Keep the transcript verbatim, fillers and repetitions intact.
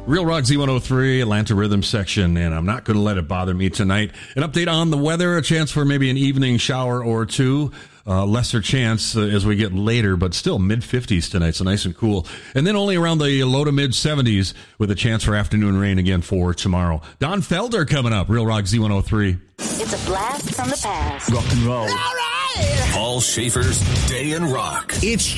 Real Rock Z one oh three, Atlanta Rhythm section, and I'm not going to let it bother me tonight. An update on the weather, a chance for maybe an evening shower or two. Uh, lesser chance uh, as we get later, but still mid-fifties tonight, so nice and cool. And then only around the low to mid-seventies with a chance for afternoon rain again for tomorrow. Don Felder coming up, Real Rock Z one oh three. It's a blast from the past. Rock and roll. All right! Paul Schaefer's Day in Rock. It's